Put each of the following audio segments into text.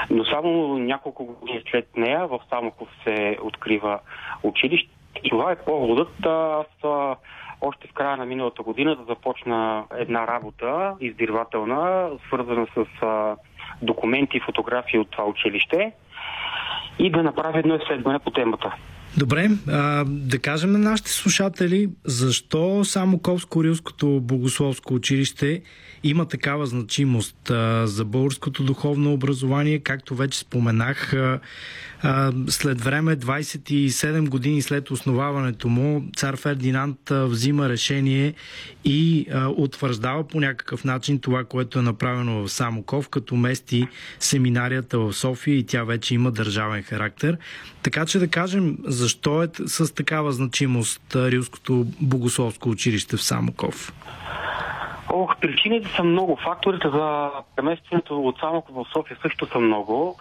Но само няколко години след нея в Самоков се открива училище. И това е поводът аз още в края на миналата година да започна една работа издирвателна, свързана с документи и фотографии от това училище и да направя едно изследване по темата. Добре, да кажем на нашите слушатели, защо Самоковско-Рилското богословско училище има такава значимост за българското духовно образование, както вече споменах. След време, 27 години след основаването му, цар Фердинанд взима решение и утвърждава по някакъв начин това, което е направено в Самоков, като мести семинарията в София и тя вече има държавен характер. Така че да кажем, защо е с такава значимост Рилското богословско училище в Самоков? Причините са много. Факторите за преместването от Самоков в София също са много.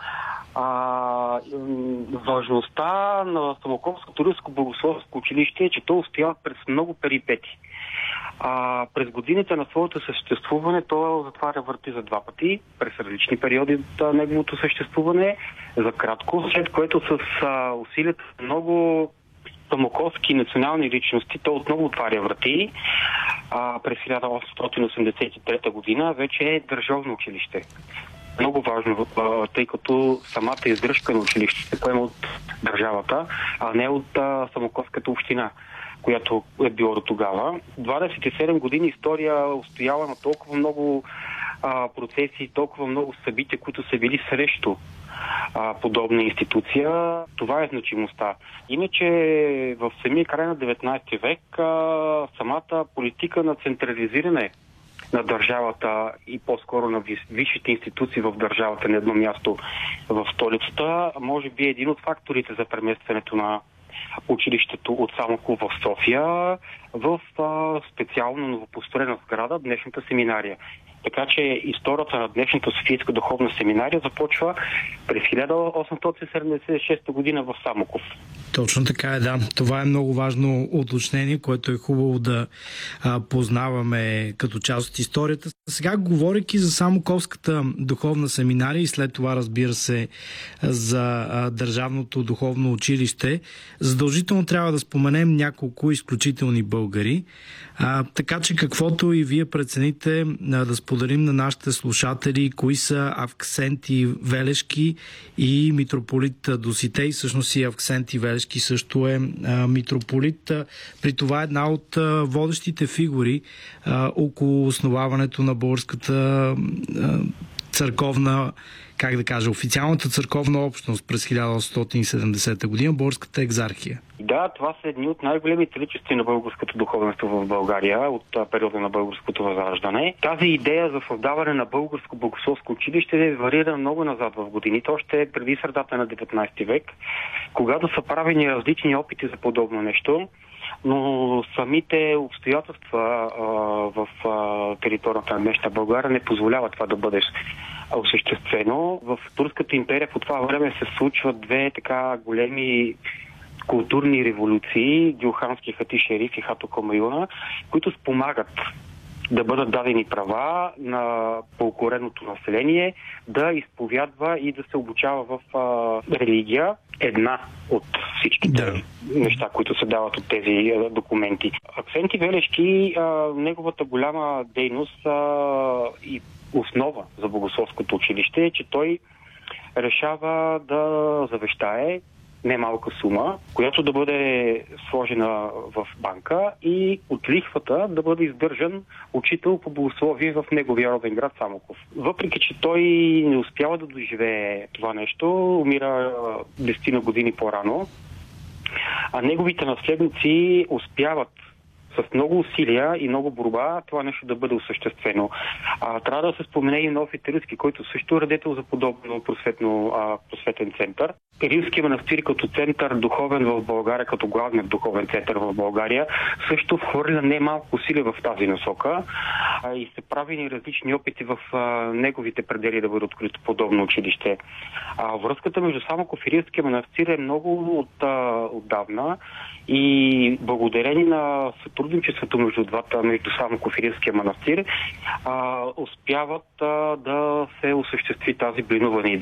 Важността на Самоковското Рилско богословско училище е, че то устоява през много перипети. През годините на своето съществуване то затваря врати за два пъти, през различни периоди от неговото съществуване, за кратко, след което с усилията много самоковски национални личности то отново отваря врати. През 1883 година вече е държавно училище. Много важно, тъй като самата издръжка на училище се поема от държавата, а не от Самоковската община, която е било до тогава. 27 години история устояла на толкова много процеси, толкова много събития, които са били срещу подобна институция. Това е значимостта. Иначе в самия край на 19 век самата политика на централизиране на държавата и по-скоро на висшите институции в държавата на едно място в столицата, може би е един от факторите за преместването на училището от Самоков в София в специално новопостроена сграда, днешната семинария. Така че историята на днешната Софийска духовна семинария започва през 1876 година в Самоков. Точно така е, да. Това е много важно уточнение, което е хубаво да познаваме като част от историята. Сега, говорейки за Самоковската духовна семинария и след това, разбира се, за Държавното духовно училище, задължително трябва да споменем няколко изключителни българи. Така че каквото и вие прецените, да споделим на нашите слушатели кои са Авксентий Велешки и митрополит Доситей. Всъщност и Авксентий Велешки също е митрополит. При това една от водещите фигури около основаването на българската църковна, как да кажа, официалната църковна общност през 1870 година, Българската екзархия. Да, това са едни от най-големите личности на българското духовенство в България от периода на българското възраждане. Тази идея за създаване на българско богословско училище варира много назад в годините, още преди средата на 19 век, когато са правени различни опити за подобно нещо, но самите обстоятелства в територията на днешна България не позволяват това да бъде осъществено. В Турската империя по това време се случват две така големи културни революции, Дюлхански хати шериф и Хато Камаюна, които спомагат да бъдат дадени права на по-укореното население да изповядва и да се обучава в религия, една от всичките неща, които се дават от тези документи. Авксентий Велешки, неговата голяма дейност и основа за богословското училище е, че той решава да завещае немалка сума, която да бъде сложена в банка и от лихвата да бъде издържан учител по богословие в неговия роден град Самоков. Въпреки че той не успява да доживее това нещо, умира 10 години по-рано, а неговите наследници успяват с много усилия и много борба това нещо да бъде осъществено. Трябва да се спомене и Нофит Рилски, който също е радетел за подобно просветен център. Рилски манастир като център духовен в България, като главният духовен център в България, също вхвърля немалко усилия в тази насока и се прави различни опити в неговите предели да бъде открито подобно училище. Връзката между Самоков и Рилския манастир е много отдавна и благодарение на сътрудничеството между Самоков и Рилския манастир успяват да се осъществи тази блинувана идея.